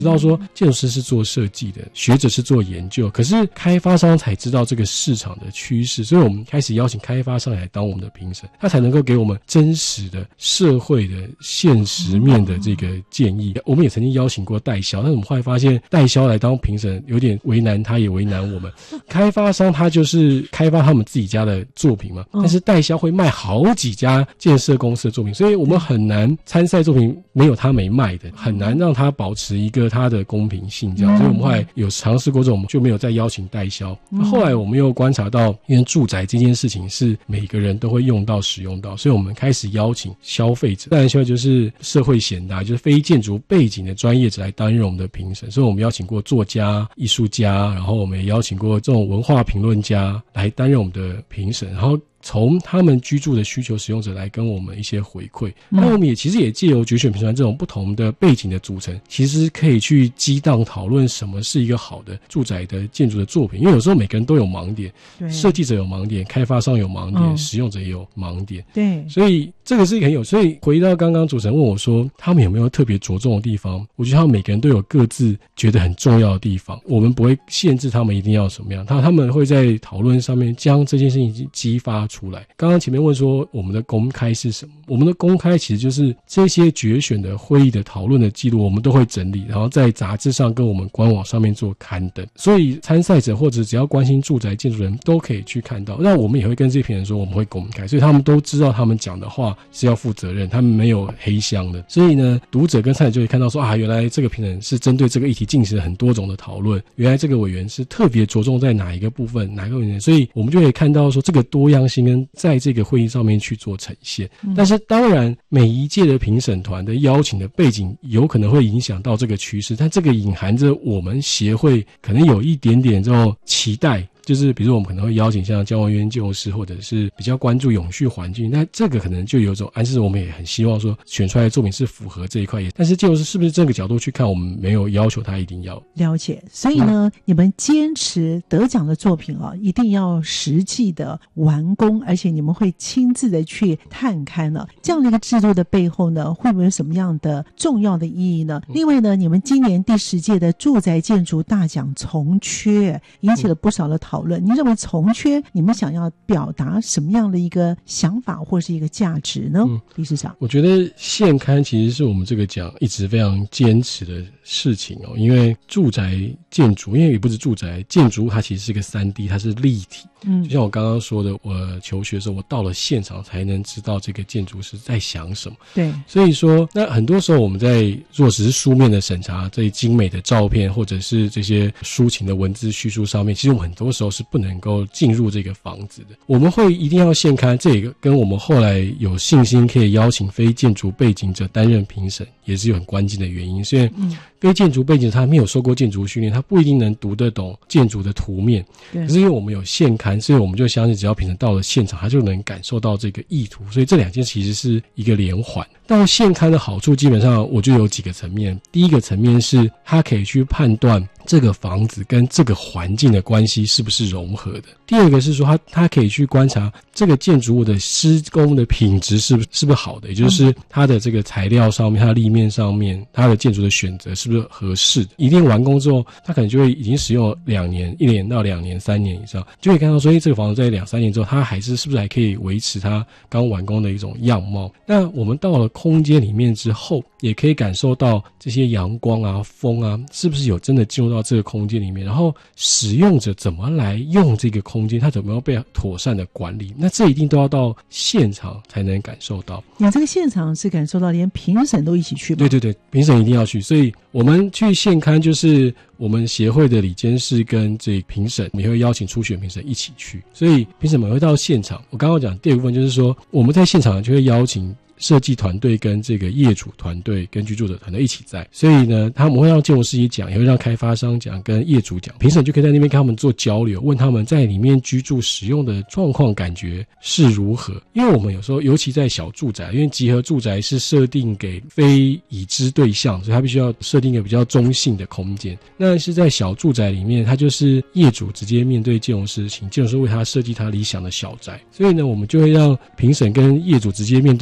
知道说建筑师是做设计的，学者是做研究，可是开发商才知道这个市场的趋势，所以我们开始邀请开发商来当我们的评审，他才能够给我们真实的社会的现实面的这个建议。我们也曾经邀请过代销，但是我们后来发现代销来当评审有点为难他，也为难我们。开发商他就是开发他们自己家的作品嘛，但是代销会卖好几家建设公司的作品，所以我们很难参赛作品没有他没卖的，很难让他保持一个他的公平性这样。所以我们后来有尝试过这种，我们就没有再邀请代销。后来我们又观察到，因为住宅这件事情是每个人都会用到使用到，所以我们开始邀请消费者，当然消费者就是社会贤达，就是非建筑背景的专业者来担任我们的评审。所以我们邀请过作家、艺术家，然后我们也邀请过这种文化评论家来担任我们的评审，然后从他们居住的需求使用者来跟我们一些回馈。那我们也其实也借由决选评团这种不同的背景的组成，其实可以去激荡讨论什么是一个好的住宅的建筑的作品。因为有时候每个人都有盲点，设计者有盲点，开发商有盲点，使用者也有盲点。对，所以这个是一个很有，所以回到刚刚主持人问我说他们有没有特别着重的地方，我觉得他们每个人都有各自觉得很重要的地方，我们不会限制他们一定要什么样，他们会在讨论上面将这件事情激发出来。刚刚前面问说我们的公开是什么，我们的公开其实就是这些决选的会议的讨论的记录，我们都会整理，然后在杂志上跟我们官网上面做刊登，所以参赛者或者只要关心住宅建筑人都可以去看到。那我们也会跟这些评审说我们会公开，所以他们都知道他们讲的话是要负责任，他们没有黑箱的。所以呢，读者跟参赛者就会看到说原来这个评审是针对这个议题进行了很多种的讨论，原来这个委员是特别着重在哪一个部分，哪一个委员，所以我们就可以看到说这个多样性跟在这个会议上面去做呈现。但是当然每一届的评审团的邀请的背景有可能会影响到这个趋势，但这个隐含着我们协会可能有一点点这种期待，就是比如说我们可能会邀请像江文渊建筑师，或者是比较关注永续环境，那这个可能就有种暗示我们也很希望说选出来的作品是符合这一块，但是建筑师是不是这个角度去看，我们没有要求他一定要了解。所以呢，你们坚持得奖的作品一定要实际的完工，而且你们会亲自的去探勘了。这样的一个制度的背后呢，会不会有什么样的重要的意义呢？另外呢，你们今年第10届的住宅建筑大奖从缺引起了不少的讨论，你认为从缺你们想要表达什么样的一个想法或是一个价值呢？理事长， 我觉得现刊其实是我们这个奖一直非常坚持的事情因为住宅建筑，因为也不是住宅建筑，它其实是个3D， 它是立体。就像我刚刚说的，我求学的时候，我到了现场才能知道这个建筑师在想什么。对，所以说，那很多时候我们在如果只是书面的审查，这精美的照片或者是这些抒情的文字叙述上面，其实我们很多时候是不能够进入这个房子的。我们会一定要现刊，这也跟我们后来有信心可以邀请非建筑背景者担任评审，也是有很关键的原因。所以非建筑背景他没有受过建筑训练，他不一定能读得懂建筑的图面。可是因为我们有现刊，所以我们就相信只要评审到了现场，他就能感受到这个意图。所以这两件其实是一个连环。到现刊的好处基本上我就有几个层面。第一个层面是他可以去判断这个房子跟这个环境的关系是不是融合的。第二个是说他可以去观察这个建筑物的施工的品质是不是好的，也就是它的这个材料上面，它的立面上面，它的建筑的选择是不是合适的。一定完工之后，他可能就会已经使用2年，1年到2年3年以上，就会看到说这个房子在2-3年之后，它是不是还可以维持它刚完工的一种样貌。那我们到了空间里面之后，也可以感受到这些阳光啊、风啊，是不是有真的进入到这个空间里面，然后使用者怎么来用这个空间，它怎么样被妥善的管理，那这一定都要到现场才能感受到。 你这个现场是感受到连评审都一起去吗？ 对对对，评审一定要去。所以我们去现刊就是我们协会的理监事跟这评审，我们也会邀请初选评审一起去，所以评审们会到现场。我刚刚讲第二部分就是说，我们在现场就会邀请设计团队跟这个业主团队跟居住者团队一起在，所以呢，他们会让建筑师一讲，也会让开发商讲，跟业主讲，评审就可以在那边跟他们做交流，问他们在里面居住使用的状况感觉是如何。因为我们有时候尤其在小住宅，因为集合住宅是设定给非已知对象，所以他必须要设定一个比较中性的空间。那是在小住宅里面，他就是业主直接面对建筑师，请建筑师为他设计他理想的小宅，所以呢，我们就会让评审跟业主直接面对面对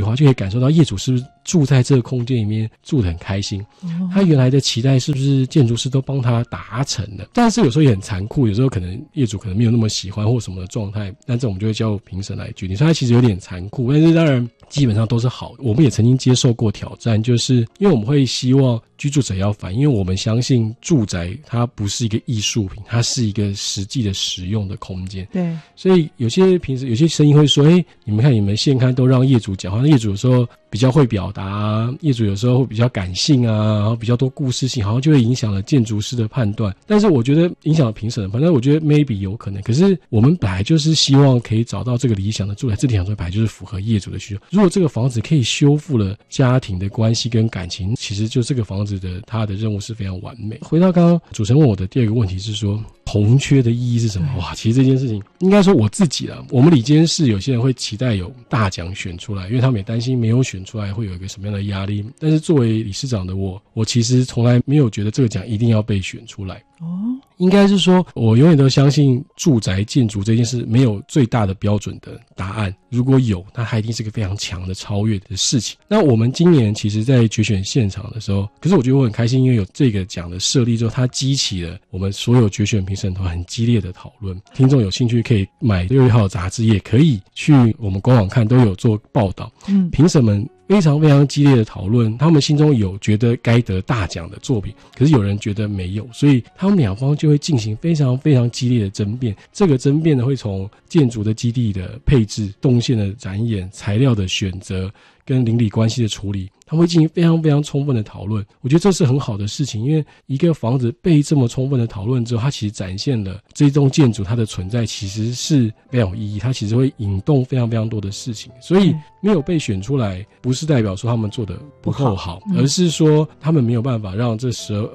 的话，就可以感受到业主是不是住在这个空间里面住得很开心，他原来的期待是不是建筑师都帮他达成了。但是有时候也很残酷，有时候可能业主可能没有那么喜欢或什么的状态，那这我们就会交由评审来决定，所以它其实有点残酷，但是当然基本上都是好的。我们也曾经接受过挑战，就是因为我们会希望居住者要反映，因为我们相信住宅它不是一个艺术品，它是一个实际的使用的空间。 对， 所以有些声音会说，你们看你们现刊都让业主讲话，那业主有时候比较会表达啊，业主有时候会比较感性啊，然后比较多故事性，好像就会影响了建筑师的判断。但是我觉得影响了评审的判断，我觉得 maybe 有可能。可是我们本来就是希望可以找到这个理想的住宅，这理想住宅本来就是符合业主的需求。如果这个房子可以修复了家庭的关系跟感情，其实就这个房子的它的任务是非常完美。回到刚刚主持人问我的第二个问题是说红缺的意义是什么？哇，其实这件事情应该说我自己啦，我们理监事有些人会期待有大奖选出来，因为他们也担心没有选出来会有一个什么样的压力。但是作为理事长的我其实从来没有觉得这个奖一定要被选出来。应该是说我永远都相信住宅建筑这件事没有最大的标准的答案，如果有，那它一定是个非常强的超越的事情。那我们今年其实在决选现场的时候，可是我觉得我很开心，因为有这个奖的设立之后，它激起了我们所有决选评审团很激烈的讨论。听众有兴趣可以买6月号杂志，也可以去我们官网看，都有做报道。评审们非常非常激烈的讨论，他们心中有觉得该得大奖的作品，可是有人觉得没有，所以他们两方就会进行非常非常激烈的争辩。这个争辩呢，会从建筑的基地的配置、动线的展演、材料的选择跟邻里关系的处理，他们会进行非常非常充分的讨论。我觉得这是很好的事情，因为一个房子被这么充分的讨论之后，它其实展现了这栋建筑它的存在其实是非常有意义，它其实会引动非常非常多的事情。所以没有被选出来不是代表说他们做的不够好，而是说他们没有办法让这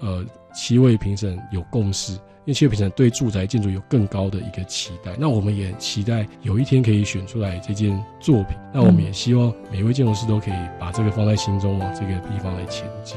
7位评审有共识，因为7位评审对住宅建筑有更高的一个期待。那我们也期待有一天可以选出来这件作品，那我们也希望每位建筑师都可以把这个放在心中，往这个地方来前进。